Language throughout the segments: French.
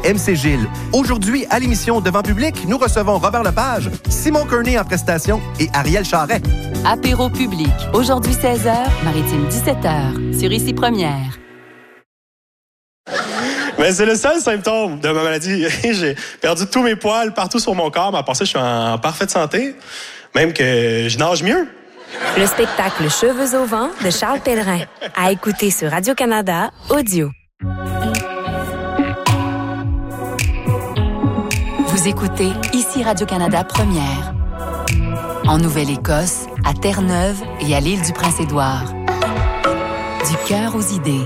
MC Gilles. Aujourd'hui, à l'émission Devant public, nous recevons Robert Lepage, Simon Kearney en prestation et Ariel Charret. Apéro public. Aujourd'hui 16h, Maritime 17h. Sur Ici Première. Mais c'est le seul symptôme de ma maladie. J'ai perdu tous mes poils partout sur mon corps, mais à part ça, je suis en parfaite santé. Même que je nage mieux. Le spectacle Cheveux au vent de Charles Pellerin. À écouter sur Radio-Canada Audio. Vous écoutez Ici Radio-Canada Première. En Nouvelle-Écosse, à Terre-Neuve et à l'île du Prince-Édouard. Du cœur aux idées.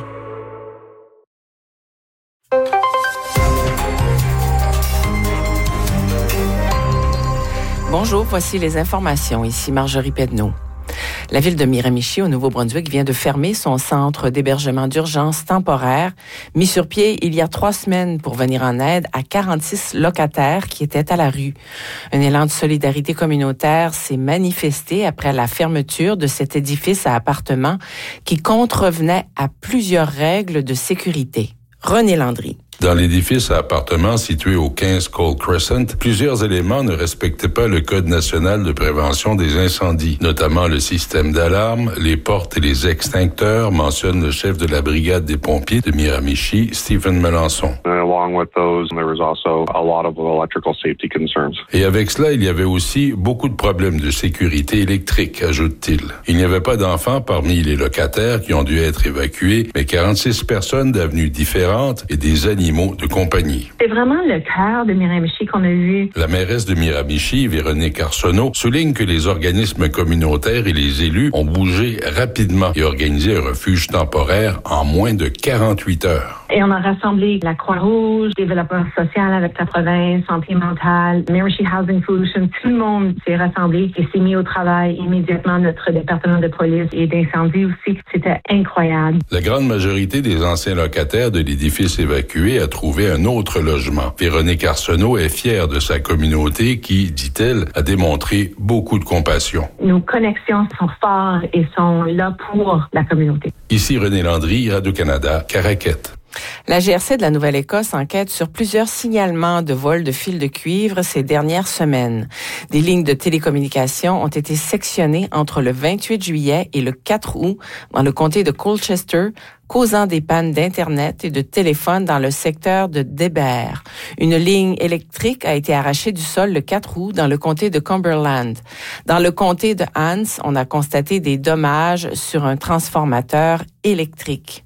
Bonjour, voici les informations. Ici Marjorie Pedneau. La ville de Miramichi, au Nouveau-Brunswick, vient de fermer son centre d'hébergement d'urgence temporaire, mis sur pied il y a 3 semaines pour venir en aide à 46 locataires qui étaient à la rue. Un élan de solidarité communautaire s'est manifesté après la fermeture de cet édifice à appartements qui contrevenait à plusieurs règles de sécurité. René Landry. Dans l'édifice à appartements situé au 15 Cole Crescent, plusieurs éléments ne respectaient pas le Code national de prévention des incendies, notamment le système d'alarme, les portes et les extincteurs, mentionne le chef de la brigade des pompiers de Miramichi, Stephen Melançon. Along with those, there was also a lot of electrical safety concerns. Et avec cela, il y avait aussi beaucoup de problèmes de sécurité électrique, ajoute-t-il. Il n'y avait pas d'enfants parmi les locataires qui ont dû être évacués, mais 46 personnes d'avenues différentes et des animaux de compagnie. C'est vraiment le cœur de Miramichi qu'on a vu. La mairesse de Miramichi, Véronique Arsenault, souligne que les organismes communautaires et les élus ont bougé rapidement et organisé un refuge temporaire en moins de 48 heures. Et on a rassemblé la Croix-Rouge, développement social avec la province, santé mentale, Miramichi Housing Solutions. Tout le monde s'est rassemblé et s'est mis au travail immédiatement. Notre département de police et d'incendie aussi. C'était incroyable. La grande majorité des anciens locataires de l'édifice évacué a trouvé un autre logement. Véronique Arsenault est fière de sa communauté qui, dit-elle, a démontré beaucoup de compassion. Nos connexions sont fortes et sont là pour la communauté. Ici René Landry, Radio-Canada, Caraquette. La GRC de la Nouvelle-Écosse enquête sur plusieurs signalements de vol de fils de cuivre ces dernières semaines. Des lignes de télécommunications ont été sectionnées entre le 28 juillet et le 4 août dans le comté de Colchester, causant des pannes d'Internet et de téléphone dans le secteur de Debert. Une ligne électrique a été arrachée du sol le 4 août dans le comté de Cumberland. Dans le comté de Hants, on a constaté des dommages sur un transformateur électrique.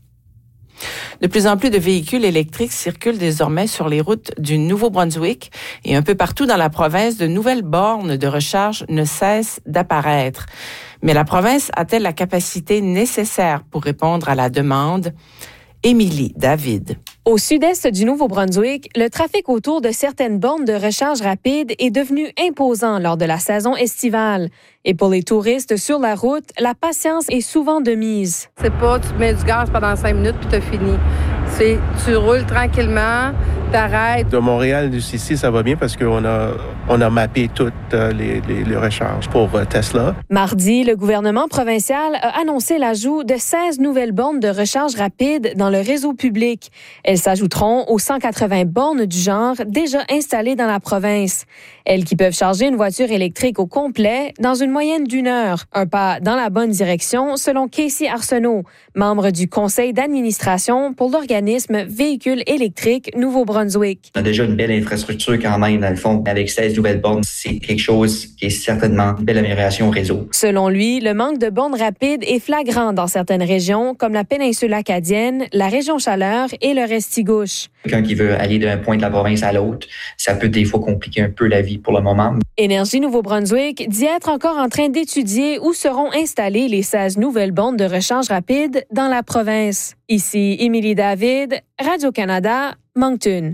De plus en plus de véhicules électriques circulent désormais sur les routes du Nouveau-Brunswick et un peu partout dans la province, de nouvelles bornes de recharge ne cessent d'apparaître. Mais la province a-t-elle la capacité nécessaire pour répondre à la demande? Émilie David. Au sud-est du Nouveau-Brunswick, le trafic autour de certaines bornes de recharge rapide est devenu imposant lors de la saison estivale. Et pour les touristes sur la route, la patience est souvent de mise. C'est pas tu mets du gaz pendant 5 minutes puis t'as fini. C'est tu roules tranquillement, t'arrêtes. De Montréal jusqu'ici, ça va bien parce qu'on a mappé toutes les recharges pour Tesla. Mardi, le gouvernement provincial a annoncé l'ajout de 16 nouvelles bornes de recharge rapide dans le réseau public. Elles s'ajouteront aux 180 bornes du genre déjà installées dans la province. Elles qui peuvent charger une voiture électrique au complet dans une moyenne d'1 heure. Un pas dans la bonne direction, selon Casey Arsenault, membre du conseil d'administration pour l'organisme Véhicules électriques Nouveau-Brunswick. On a déjà une belle infrastructure quand même, dans le fond. Avec 16 nouvelles bornes, c'est quelque chose qui est certainement une belle amélioration au réseau. Selon lui, le manque de bornes rapides est flagrant dans certaines régions, comme la péninsule acadienne, la région Chaleur et le Restigouche. Quelqu'un qui veut aller d'un point de la province à l'autre, ça peut des fois compliquer un peu la vie pour le moment. Énergie Nouveau-Brunswick dit être encore en train d'étudier où seront installées les 16 nouvelles bornes de recharge rapide dans la province. Ici, Émilie David, Radio-Canada, Moncton.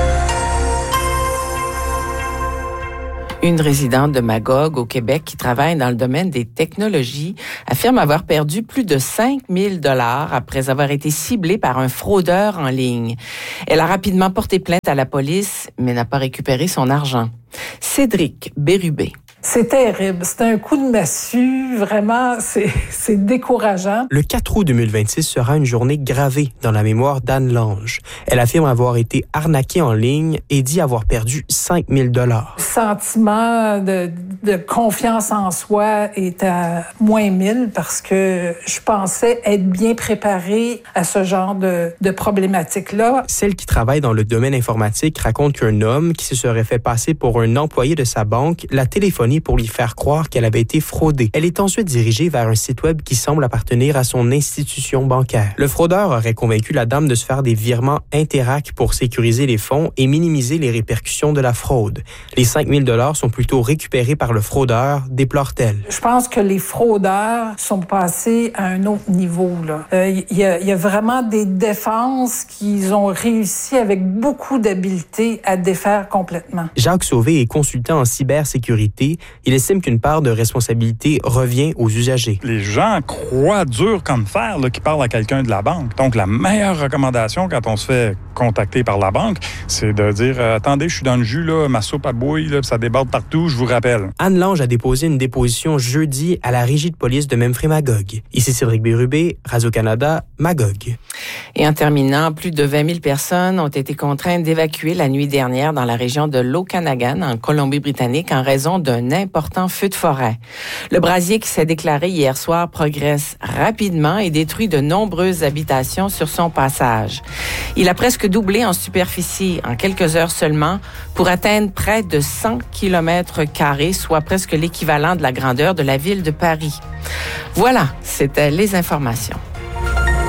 Une résidente de Magog, au Québec, qui travaille dans le domaine des technologies, affirme avoir perdu plus de 5 000 $ après avoir été ciblée par un fraudeur en ligne. Elle a rapidement porté plainte à la police, mais n'a pas récupéré son argent. Cédric Bérubé. C'est terrible. C'est un coup de massue. Vraiment, c'est décourageant. Le 4 août 2026 sera une journée gravée dans la mémoire d'Anne Lange. Elle affirme avoir été arnaquée en ligne et dit avoir perdu 5 000 $. Le sentiment de confiance en soi est à moins 1000 parce que je pensais être bien préparée à ce genre de problématique-là. Celle qui travaille dans le domaine informatique raconte qu'un homme qui se serait fait passer pour un employé de sa banque l'a téléphoné pour lui faire croire qu'elle avait été fraudée. Elle est ensuite dirigée vers un site web qui semble appartenir à son institution bancaire. Le fraudeur aurait convaincu la dame de se faire des virements Interac pour sécuriser les fonds et minimiser les répercussions de la fraude. Les 5 000 $ sont plutôt récupérés par le fraudeur, déplore-t-elle. Je pense que les fraudeurs sont passés à un autre niveau. Il y a vraiment des défenses qu'ils ont réussi avec beaucoup d'habileté à défaire complètement. Jacques Sauvé est consultant en cybersécurité. Il estime qu'une part de responsabilité revient aux usagers. Les gens croient dur comme fer qu'ils parlent à quelqu'un de la banque. Donc, la meilleure recommandation quand on se fait contacter par la banque, c'est de dire « Attendez, je suis dans le jus, là, ma soupe à bouille, là, ça déborde partout, je vous rappelle. » Anne Lange a déposé une déposition jeudi à la régie de police de Memphrey-Magog. Ici Cédric Bérubé, Radio-Canada, Magog. Et en terminant, plus de 20 000 personnes ont été contraintes d'évacuer la nuit dernière dans la région de l'Okanagan, en Colombie-Britannique, en raison d'un important feu de forêt. Le brasier qui s'est déclaré hier soir progresse rapidement et détruit de nombreuses habitations sur son passage. Il a presque doublé en superficie en quelques heures seulement pour atteindre près de 100 km², soit presque l'équivalent de la grandeur de la ville de Paris. Voilà, c'était les informations.